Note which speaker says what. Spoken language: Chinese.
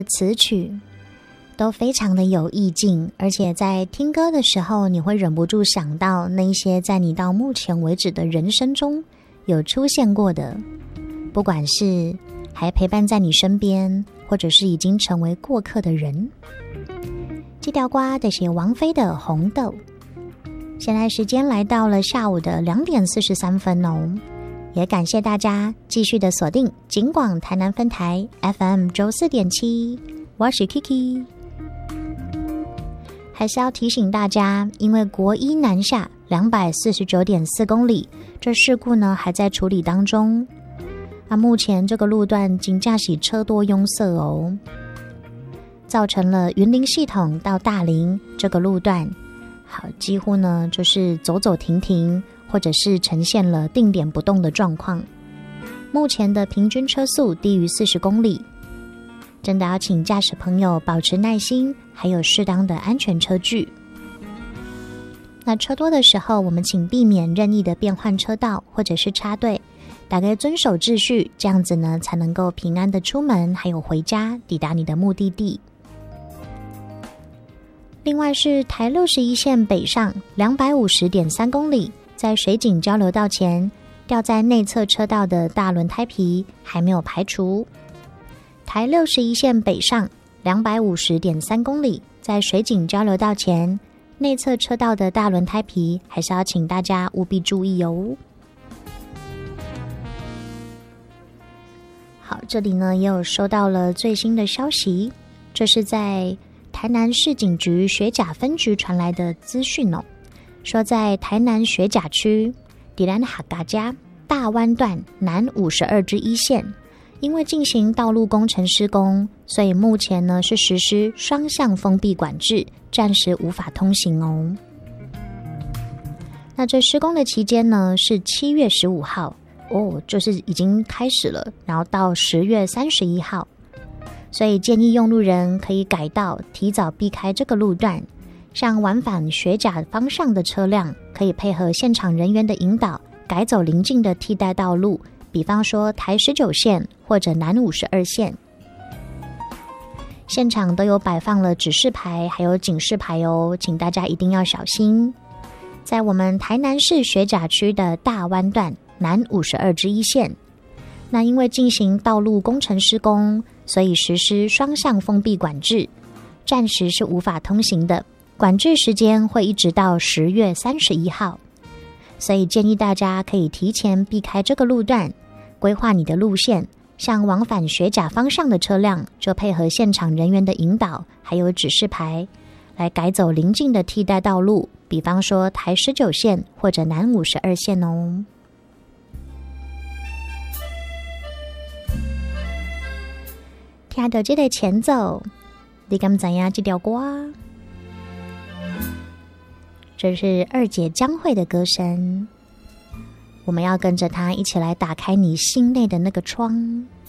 Speaker 1: 词曲都非常的有意境，而且在听歌的时候，你会忍不住想到那些在你到目前为止的人生中有出现过的，不管是还陪伴在你身边，或者是已经成为过客的人。这条歌的是王菲的《红豆》。现在时间来到了下午的2点43分哦，也感谢大家继续的锁定警广台南分台 FM 94.7，我是 Kiki。还是要提醒大家，因为国一南下249.4公里，这事故呢还在处理当中。目前这个路段真的是车多拥塞哦，造成了云林系统到大林这个路段，好，几乎呢就是走走停停，或者是呈现了定点不动的状况。目前的平均车速低于40公里，真的要请驾驶朋友保持耐心，还有适当的安全车距。那车多的时候，我们请避免任意的变换车道或者是插队，大概遵守秩序，这样子呢才能够平安的出门，还有回家，抵达你的目的地。另外是台61线北上250.3公里，在水井交流道前掉在内侧车道的大轮胎皮还没有排除。台61线北上250.3公里，在水井交流道前内侧车道的大轮胎皮还是要请大家务必注意哦。好，这里呢也有收到了最新的消息，这是在台南市警局学甲分局传来的资讯哦，说在台南学甲区迪兰哈嘎加大湾段南52支一线，因为进行道路工程施工，所以目前呢是实施双向封闭管制，暂时无法通行哦。那这施工的期间呢是7月15号哦，就是已经开始了，然后到10月31号，所以建议用路人可以改道，提早避开这个路段。像往返学甲方向的车辆，可以配合现场人员的引导，改走邻近的替代道路，比方说台19线或者南52线。现场都有摆放了指示牌还有警示牌哦，请大家一定要小心。在我们台南市学甲区的大湾段南52支一线，那因为进行道路工程施工，所以实施双向封闭管制，暂时是无法通行的，管制时间会一直到10月31号，所以建议大家可以提前避开这个路段，规划你的路线。像往返学甲方向的车辆，就配合现场人员的引导，还有指示牌，来改走邻近的替代道路，比方说台19线或者南52线哦。听到这个前奏，你敢知道这条歌？这是二姐江蕙的歌声，我们要跟着她一起来打开你心内的那个窗。